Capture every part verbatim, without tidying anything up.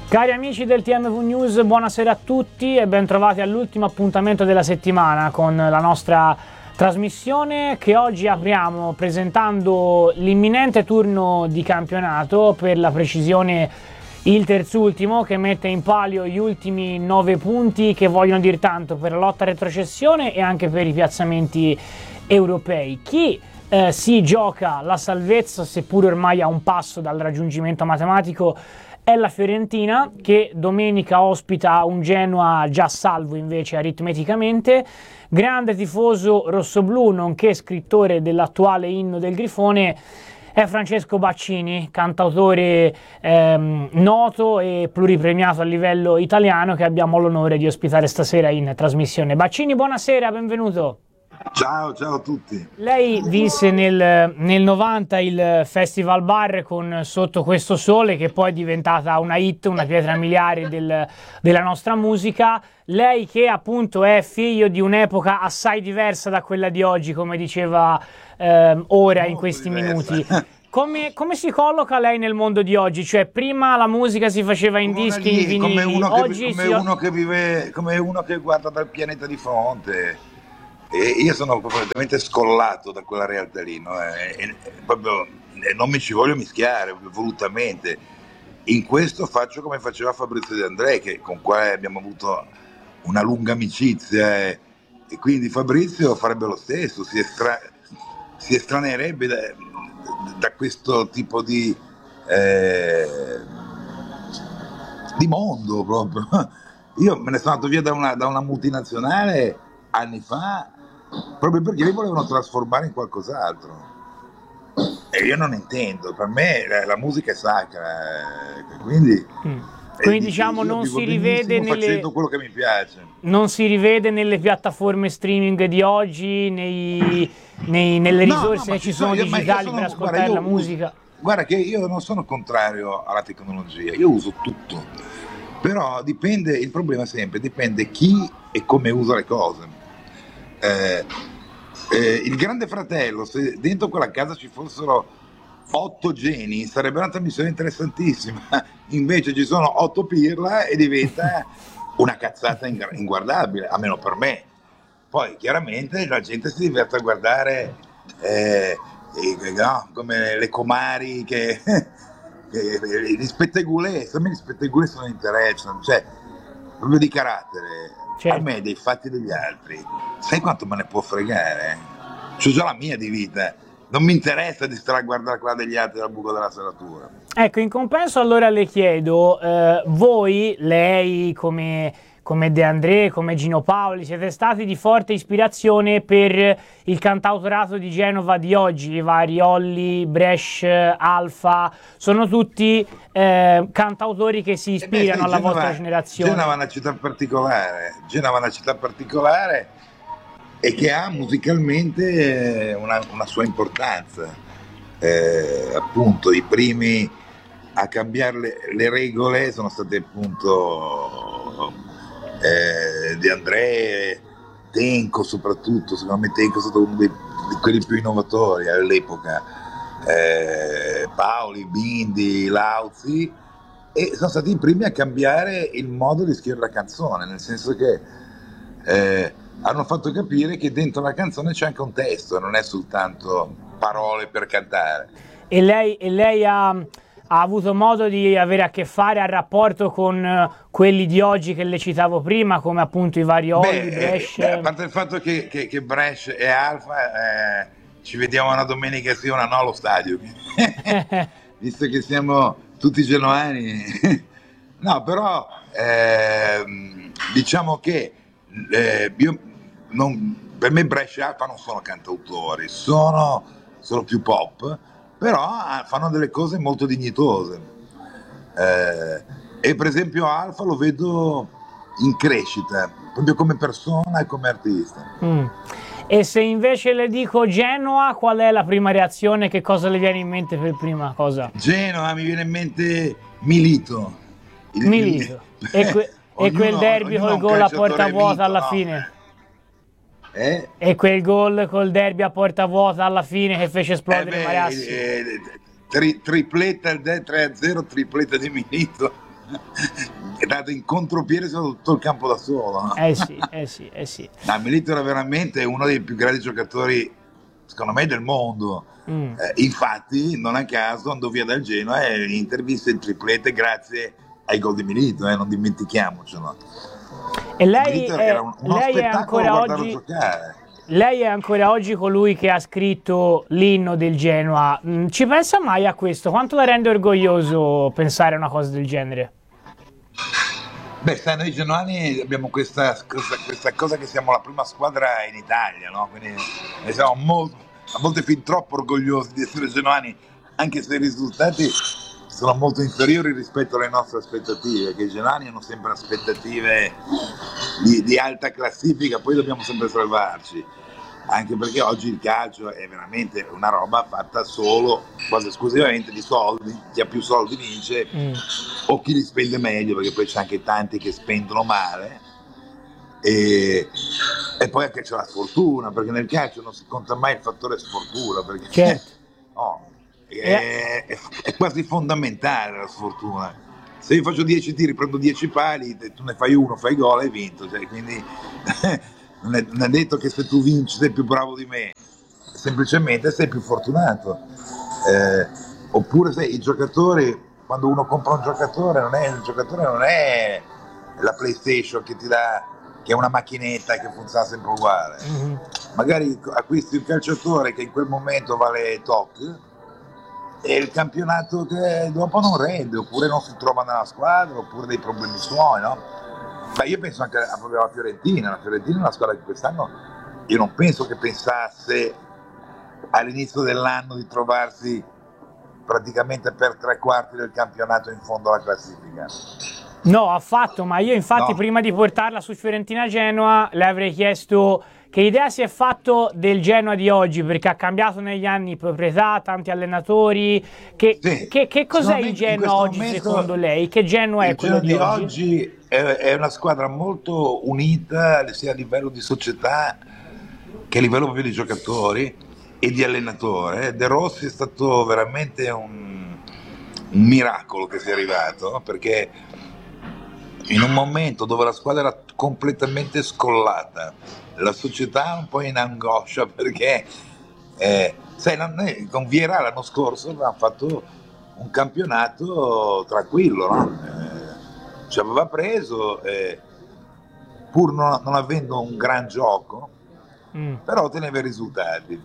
Cari amici del T M V News, buonasera a tutti e ben trovati all'ultimo appuntamento della settimana con la nostra trasmissione che oggi apriamo presentando l'imminente turno di campionato, per la precisione il terzultimo, che mette in palio gli ultimi nove punti che vogliono dir tanto per la lotta a retrocessione e anche per i piazzamenti europei. Chi eh, si gioca la salvezza, seppure ormai a un passo dal raggiungimento matematico, è la Fiorentina, che domenica ospita un Genoa già salvo invece aritmeticamente. Grande tifoso rossoblù, nonché scrittore dell'attuale inno del Grifone, è Francesco Baccini, cantautore ehm, noto e pluripremiato a livello italiano, che abbiamo l'onore di ospitare stasera in trasmissione. Baccini, buonasera, benvenuto. Ciao, ciao a tutti. Lei vinse nel, nel novanta il Festival Bar con Sotto questo sole, che poi è diventata una hit, una pietra miliare del, della nostra musica. Lei che appunto è figlio di un'epoca assai diversa da quella di oggi, come diceva eh, ora in questi diversa. minuti. Come, come si colloca lei nel mondo di oggi? Cioè, prima la musica si faceva in Come dischi, lì, in vinili, come uno, oggi che, come, si... uno che vive, come uno che guarda dal pianeta di fronte. E io sono completamente scollato da quella realtà lì, no? e, e, proprio, e non mi ci voglio mischiare volutamente. In questo faccio come faceva Fabrizio De André, che, con quale abbiamo avuto una lunga amicizia, e, e quindi Fabrizio farebbe lo stesso, si, estra, si estranerebbe da, da questo tipo di, eh, di mondo proprio. Io me ne sono andato via da una, da una multinazionale anni fa, proprio perché li volevano trasformare in qualcos'altro, e io non intendo. Per me la, la musica è sacra, quindi, Mm. Quindi e diciamo io non vivo si rivede nelle... facendo quello che mi piace. Non si rivede nelle piattaforme streaming di oggi, nei, nei, nelle risorse No, no, che ci sono io- ma io digitali sono- per ascoltare guarda, la io musica. uso- guarda che io non sono contrario alla tecnologia, io uso tutto, però dipende, il problema è sempre, dipende chi e come usa le cose. Eh, eh, il Grande Fratello, se dentro quella casa ci fossero otto geni, sarebbe una trasmissione interessantissima. Invece ci sono otto pirla e diventa una cazzata ingra- inguardabile, almeno per me. Poi chiaramente la gente si diverte a guardare eh, eh, no, come le comari che, che gli spettegulè, a me gli spettegulè sono interessano, cioè proprio di carattere. Certo. A me dei fatti degli altri, sai quanto me ne può fregare? C'ho già la mia di vita, non mi interessa di stare a guardare quella degli altri dal buco della serratura. Ecco, in compenso allora le chiedo, eh, voi, lei come, come De André, come Gino Paoli, siete stati di forte ispirazione per il cantautorato di Genova di oggi, i vari Olli, Bresh, Alfa, sono tutti eh, cantautori che si ispirano Eh beh, sì, alla Genova- vostra generazione. Genova è una città particolare, Genova è una città particolare e che ha musicalmente eh, una, una sua importanza. Eh, appunto, i primi a cambiare le, le regole sono stati appunto eh, De André, Tenco soprattutto, secondo me Tenco è stato uno dei, di quelli più innovatori all'epoca, eh, Paoli, Bindi, Lauzi, e sono stati i primi a cambiare il modo di scrivere la canzone, nel senso che eh, hanno fatto capire che dentro la canzone c'è anche un testo, non è soltanto parole per cantare. E lei, e lei ha, ha avuto modo di avere a che fare, a rapporto con eh, quelli di oggi che le citavo prima, come appunto i vari Olli, Beh, Bresh? eh, beh, a parte il fatto che, che, che Bresh e Alfa eh, ci vediamo una domenica sì, una no allo stadio, visto che siamo tutti genuani. No, però ehm, diciamo che eh, io non, per me Bresh e Alfa non sono cantautori, sono, sono più pop, però ah, fanno delle cose molto dignitose. Eh, e per esempio Alfa lo vedo in crescita, proprio come persona e come artista. Mm. E se invece le dico Genoa, qual è la prima reazione? Che cosa le viene in mente per prima cosa? Genova, mi viene in mente Milito. Il- Milito. il- E, que- e ognuno- quel derby ognuno ha col un gol a porta calciatore vuota mito, alla no? fine. Eh? E quel gol col derby a porta vuota alla fine che fece Eh esplodere beh, Marassi. eh, tri- tripletta il de- tre a zero, tripletta di Milito. è dato in contropiede su tutto il campo da solo. No? Eh sì, eh sì, eh sì. No, Milito era veramente uno dei più grandi giocatori, secondo me, del mondo. Mm. Eh, infatti, non a caso andò via dal Genoa e intervisse il triplete grazie ai gol di Milito, eh, non dimentichiamocelo. E lei, è, era un, uno lei è ancora oggi giocare. Lei è ancora oggi colui che ha scritto l'inno del Genoa. Ci pensa mai a questo? Quanto la rende orgoglioso pensare a una cosa del genere? Beh, sai, noi genoani abbiamo questa, questa, questa cosa che siamo la prima squadra in Italia, no? Quindi noi siamo molto, a volte fin troppo orgogliosi di essere genoani, anche se i risultati sono molto inferiori rispetto alle nostre aspettative, che i genoani hanno sempre aspettative di, di alta classifica, poi dobbiamo sempre salvarci, anche perché oggi il calcio è veramente una roba fatta solo, quasi esclusivamente di soldi, chi ha più soldi vince, mm. o chi li spende meglio, perché poi c'è anche tanti che spendono male, e, e poi anche c'è la sfortuna, perché nel calcio non si conta mai il fattore sfortuna, perché certo. no, È, è, è quasi fondamentale la sfortuna. Se io faccio dieci tiri, prendo dieci pali, tu ne fai uno, fai gol e hai vinto, cioè, quindi non, è, non è detto che se tu vinci sei più bravo di me, semplicemente sei più fortunato. Eh, oppure sai, i giocatori, quando uno compra un giocatore, non è, il giocatore non è la PlayStation che ti dà, che è una macchinetta che funziona sempre uguale. Mm-hmm. Magari acquisti un calciatore che in quel momento vale tot e il campionato che dopo non rende, oppure non si trova nella squadra, oppure dei problemi suoi, no? Ma io penso anche a, proprio alla Fiorentina. La Fiorentina è una squadra che quest'anno io non penso che pensasse all'inizio dell'anno di trovarsi praticamente per tre quarti del campionato in fondo alla classifica. No, affatto, ma io infatti no. prima di portarla su Fiorentina-Genoa le avrei chiesto che idea si è fatto del Genoa di oggi, perché ha cambiato negli anni proprietà, tanti allenatori. Che, sì. che, che cos'è il Genoa oggi momento, secondo lei? Che Genoa è quello di, di oggi? oggi è, è una squadra molto unita sia a livello di società che a livello proprio di giocatori e di allenatore. De Rossi è stato veramente un, un miracolo che sia arrivato, perché in un momento dove la squadra era completamente scollata, la società un po' in angoscia, perché eh, sai, noi con Vieira l'anno scorso avevamo fatto un campionato tranquillo, no? eh, ci aveva preso eh, pur non, non avendo un gran gioco, mm. però otteneva i risultati,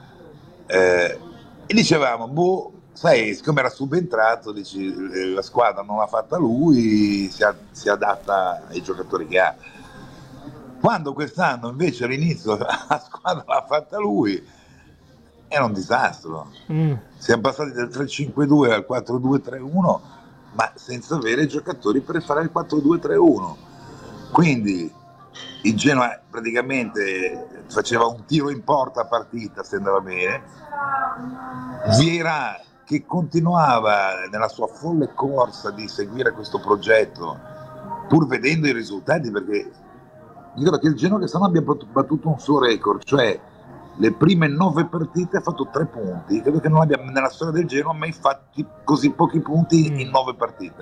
eh, e dicevamo boh, sai, siccome era subentrato, dici, la squadra non l'ha fatta lui, si, a, si adatta ai giocatori che ha. Quando quest'anno invece all'inizio la squadra l'ha fatta lui, era un disastro. Mm. Siamo passati dal tre cinque due al quattro due tre uno, ma senza avere giocatori per fare il quattro due tre uno. Quindi il Genoa praticamente faceva un tiro in porta a partita se andava bene. Vieira, che continuava nella sua folle corsa di seguire questo progetto, pur vedendo i risultati, perché io credo che il Genoa quest'anno abbia battuto un suo record, cioè le prime nove partite ha fatto tre punti. Credo che non abbia nella storia del Genoa mai fatti così pochi punti in nove partite.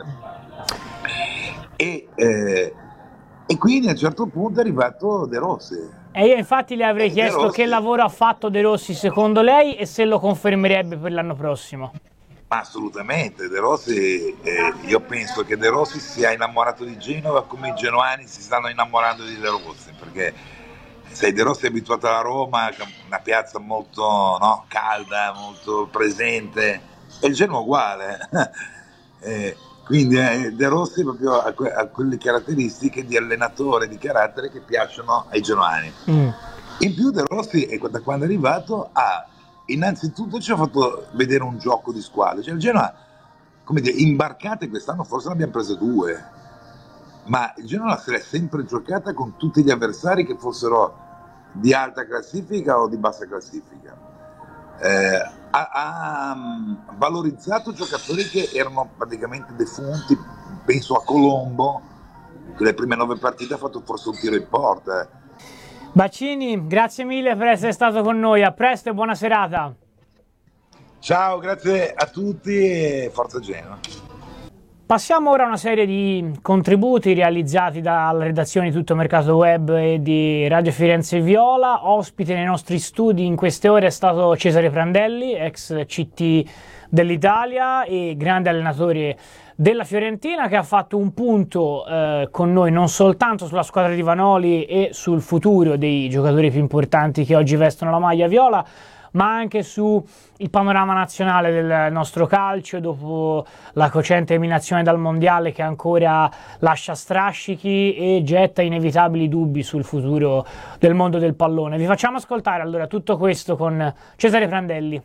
E, eh, e quindi a un certo punto è arrivato De Rossi. E io infatti le avrei chiesto Rossi, che lavoro ha fatto De Rossi secondo lei e se lo confermerebbe per l'anno prossimo. Assolutamente, De Rossi, eh, io penso che De Rossi sia innamorato di Genova come i genoani si stanno innamorando di De Rossi, perché sai, De Rossi è abituato alla Roma, una piazza molto, no, calda, molto presente, e il Genoa uguale. eh, quindi eh, De Rossi proprio ha, que- ha quelle caratteristiche di allenatore, di carattere che piacciono ai genoani. Mm. In più De Rossi, da quando è arrivato, ha innanzitutto ci ha fatto vedere un gioco di squadra. Cioè il Genoa, come dire, imbarcate quest'anno forse ne abbiamo prese due, ma il Genoa se l'è sempre giocata con tutti gli avversari che fossero di alta classifica o di bassa classifica. Eh, ha, ha valorizzato giocatori che erano praticamente defunti, penso a Colombo, che le prime nove partite ha fatto forse un tiro in porta. Baccini, grazie mille per essere stato con noi, a presto e buona serata. Ciao, grazie a tutti e forza Genoa. Passiamo ora a una serie di contributi realizzati dalla redazione di Tutto Mercato Web e di Radio Firenze Viola. Ospite nei nostri studi in queste ore è stato Cesare Prandelli, ex C T dell'Italia e grande allenatore della Fiorentina, che ha fatto un punto eh, con noi non soltanto sulla squadra di Vanoli e sul futuro dei giocatori più importanti che oggi vestono la maglia viola, ma anche sul panorama nazionale del nostro calcio dopo la cocente eliminazione dal mondiale, che ancora lascia strascichi e getta inevitabili dubbi sul futuro del mondo del pallone. Vi facciamo ascoltare allora tutto questo con Cesare Prandelli.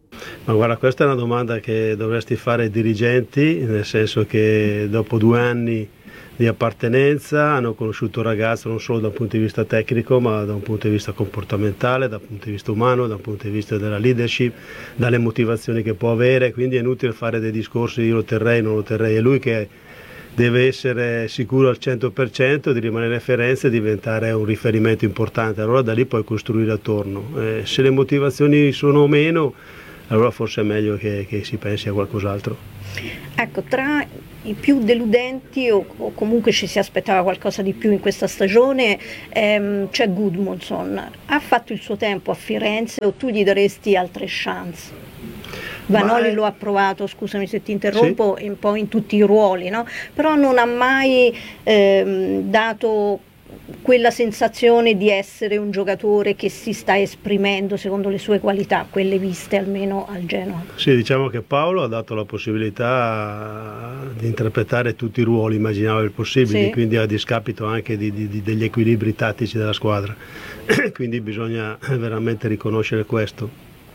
Ma guarda, questa è una domanda che dovresti fare ai dirigenti, nel senso che dopo due anni di appartenenza hanno conosciuto il ragazzo non solo da un punto di vista tecnico, ma da un punto di vista comportamentale, da un punto di vista umano, da un punto di vista della leadership, dalle motivazioni che può avere, quindi è inutile fare dei discorsi io lo terrei, non lo terrei, è lui che deve essere sicuro al cento per cento di rimanere a Firenze e diventare un riferimento importante, allora da lì puoi costruire attorno. Eh, se le motivazioni sono meno, allora forse è meglio che, che si pensi a qualcos'altro. Ecco, tra i più deludenti o, o comunque ci si aspettava qualcosa di più in questa stagione ehm, c'è Gudmundsson. Ha fatto il suo tempo a Firenze o tu gli daresti altre chance? Vanoli è... lo ha provato, scusami se ti interrompo, sì, un po' in tutti i ruoli, no? Però non ha mai ehm, dato quella sensazione di essere un giocatore che si sta esprimendo secondo le sue qualità, quelle viste almeno al Genoa. Sì, diciamo che Paolo ha dato la possibilità di interpretare tutti i ruoli immaginabili possibili, sì, quindi a discapito anche di, di, degli equilibri tattici della squadra, quindi bisogna veramente riconoscere questo.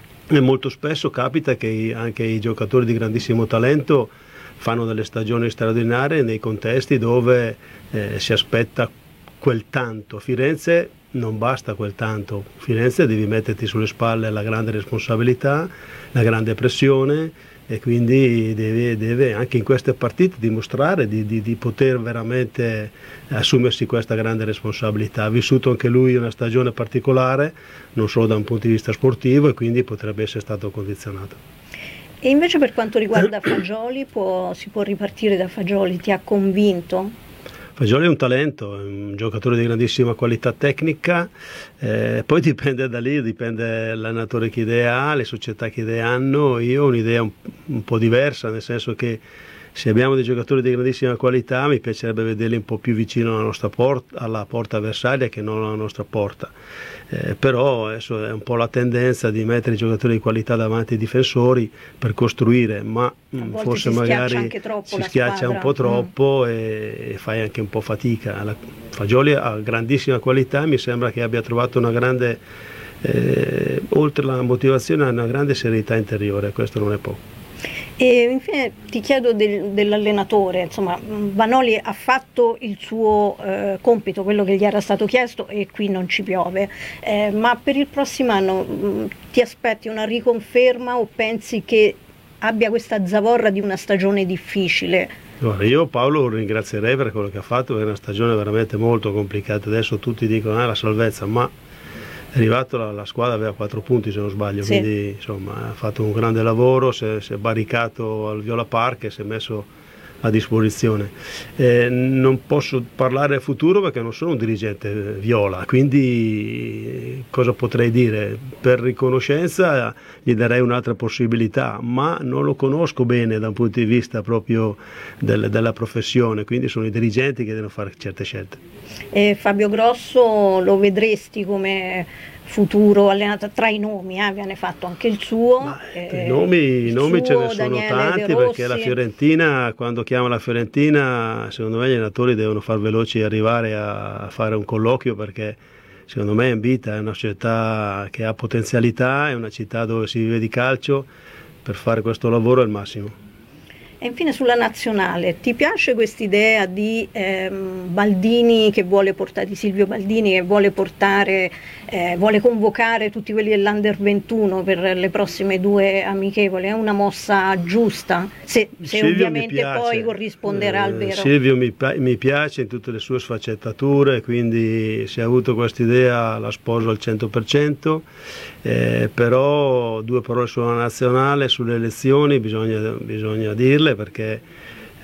E molto spesso capita che anche i giocatori di grandissimo talento fanno delle stagioni straordinarie nei contesti dove eh, si aspetta quel tanto. A Firenze non basta quel tanto, a Firenze devi metterti sulle spalle la grande responsabilità, la grande pressione e quindi deve, deve anche in queste partite dimostrare di, di, di poter veramente assumersi questa grande responsabilità. Ha vissuto anche lui una stagione particolare, non solo da un punto di vista sportivo, e quindi potrebbe essere stato condizionato. E invece per quanto riguarda Fagioli, può, si può ripartire da Fagioli? Ti ha convinto? Fagioli è un talento, è un giocatore di grandissima qualità tecnica, eh, poi dipende da lì, dipende l'allenatore che idee ha, le società che idee hanno. Io ho un'idea un, un po' diversa, nel senso che se abbiamo dei giocatori di grandissima qualità mi piacerebbe vederli un po' più vicino alla nostra porta, alla porta avversaria che non alla nostra porta. Eh, però adesso è un po' la tendenza di mettere i giocatori di qualità davanti ai difensori per costruire, ma mh, forse si magari anche troppo si la schiaccia squadra. un po' troppo mm. e, e fai anche un po' fatica. La, Fagioli ha grandissima qualità, mi sembra che abbia trovato una grande, eh, oltre alla motivazione, una grande serenità interiore, questo non è poco. E infine ti chiedo del, dell'allenatore, insomma Vanoli ha fatto il suo eh, compito, quello che gli era stato chiesto, e qui non ci piove, eh, ma per il prossimo anno mh, ti aspetti una riconferma o pensi che abbia questa zavorra di una stagione difficile? Guarda, io Paolo lo ringrazierei per quello che ha fatto, è una stagione veramente molto complicata. Adesso tutti dicono ah, la salvezza, ma è arrivato, la, la squadra aveva quattro punti se non sbaglio, sì, quindi insomma ha fatto un grande lavoro, si è, si è barricato al Viola Park e si è messo a disposizione. Eh, non posso parlare del futuro perché non sono un dirigente viola, quindi cosa potrei dire? Per riconoscenza gli darei un'altra possibilità, ma non lo conosco bene da un punto di vista proprio del, della professione, quindi sono i dirigenti che devono fare certe scelte. E Fabio Grosso lo vedresti come futuro allenatore? Tra i nomi eh, viene fatto anche il suo. Ma, eh, I nomi, il i nomi suo, ce ne sono Daniele tanti, perché la Fiorentina, quando chiama la Fiorentina, secondo me gli allenatori devono far veloci arrivare a fare un colloquio, perché secondo me Invita è una società che ha potenzialità, è una città dove si vive di calcio, per fare questo lavoro è il massimo. E infine sulla nazionale, ti piace quest'idea di ehm, Baldini che vuole portare, di Silvio Baldini che vuole portare, eh, vuole convocare tutti quelli dell'Under ventuno per le prossime due amichevoli? È una mossa giusta, se, se ovviamente poi corrisponderà eh, al vero. Silvio mi, mi piace in tutte le sue sfaccettature, quindi se ha avuto quest'idea la sposo al cento per cento, eh, però due parole sulla nazionale, sulle elezioni bisogna, bisogna dirle, perché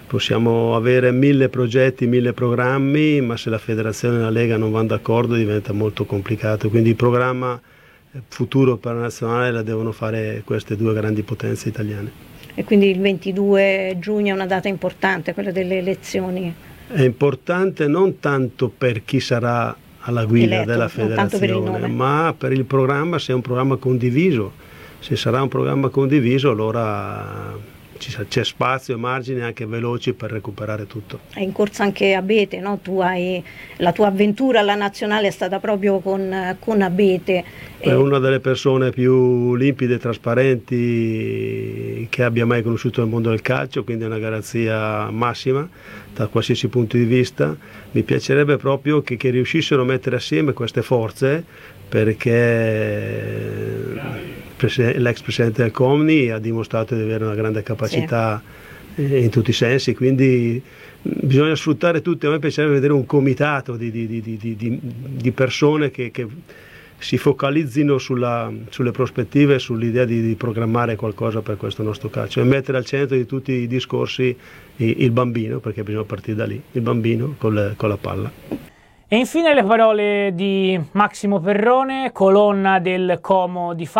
possiamo avere mille progetti, mille programmi, ma se la federazione e la Lega non vanno d'accordo diventa molto complicato, quindi il programma futuro per la nazionale la devono fare queste due grandi potenze italiane. E quindi il ventidue giugno è una data importante, quella delle elezioni. È importante non tanto per chi sarà alla guida eletto, della federazione, per ma per il programma, se è un programma condiviso. Se sarà un programma condiviso, allora c'è spazio e margini anche veloci per recuperare tutto. È in corsa anche Abete, no? Tu hai, la tua avventura alla nazionale è stata proprio con, con Abete. È e... una delle persone più limpide e trasparenti che abbia mai conosciuto nel mondo del calcio, quindi è una garanzia massima da qualsiasi punto di vista. Mi piacerebbe proprio che, che riuscissero a mettere assieme queste forze, perché l'ex presidente del Comni ha dimostrato di avere una grande capacità, sì, in tutti i sensi, quindi bisogna sfruttare tutti. A me piacerebbe vedere un comitato di, di, di, di, di, di persone che, che si focalizzino sulla, sulle prospettive e sull'idea di, di programmare qualcosa per questo nostro calcio e mettere al centro di tutti i discorsi il, il bambino, perché bisogna partire da lì, il bambino con, le, con la palla. E infine le parole di Massimo Perrone, colonna del Como di